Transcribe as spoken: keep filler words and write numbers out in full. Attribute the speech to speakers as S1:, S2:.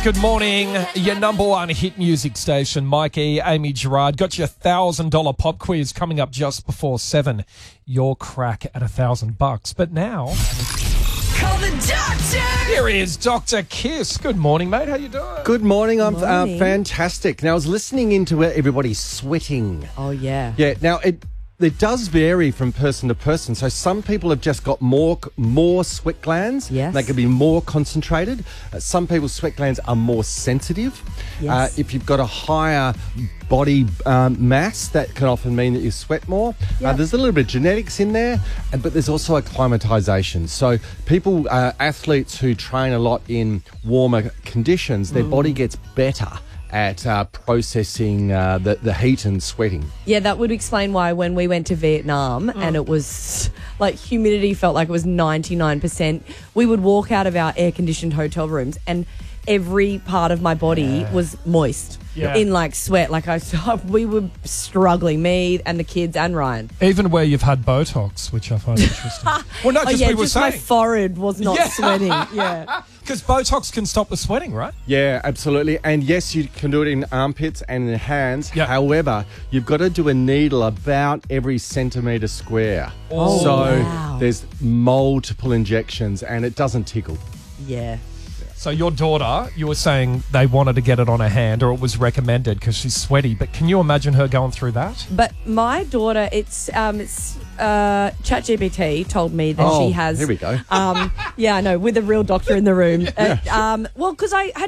S1: Good morning. Your number one hit music station, Mikey, Amy Gerard, got you a thousand dollar pop quiz coming up just before seven. Your crack at a thousand bucks. But now,
S2: Call the doctor!
S1: here is Doctor Kiss. Good morning, mate. How you doing?
S3: Good morning. I'm
S4: Morning.
S3: Uh, fantastic. Now, I was listening into it. Everybody's sweating.
S4: Oh, yeah.
S3: Yeah. Now, it it does vary from person to person. So some people have just got more more sweat glands.
S4: Yes.
S3: They can be more concentrated. Uh, some people's sweat glands are more sensitive.
S4: Yes.
S3: Uh, if you've got a higher body um, mass, that can often mean that you sweat more. Uh,
S4: Yep.
S3: there's a little bit of genetics in there, and- but there's also acclimatization. So people, uh, athletes who train a lot in warmer conditions, their body gets better at uh, processing uh, the, the heat and sweating.
S4: Yeah, that would explain why when we went to Vietnam and it was like humidity felt like it was ninety-nine percent, we would walk out of our air-conditioned hotel rooms and every part of my body was moist
S1: Yeah.
S4: in like sweat. Like I, we were struggling, me and the kids and Ryan.
S1: Even where you've had Botox, which I find interesting. Well, no,
S4: Oh
S1: just
S4: yeah,
S1: we were
S4: just my
S1: saying.
S4: forehead was not
S1: Yeah.
S4: sweating. Yeah.
S1: Because Botox can stop the sweating, right?
S3: Yeah, absolutely. And yes, you can do it in armpits and in hands.
S1: Yeah.
S3: However, you've got to do a needle about every centimetre square.
S1: Oh,
S3: so
S4: wow.
S3: there's multiple injections and it doesn't tickle.
S4: Yeah.
S1: So your daughter, you were saying they wanted to get it on her hand or it was recommended because she's sweaty. But can you imagine her going through that?
S4: But my daughter, it's um, it's uh, ChatGPT told me that
S3: Oh,
S4: she has.
S3: here we go.
S4: Um, yeah, I know, with a real doctor in the room. Uh, um, well, because I had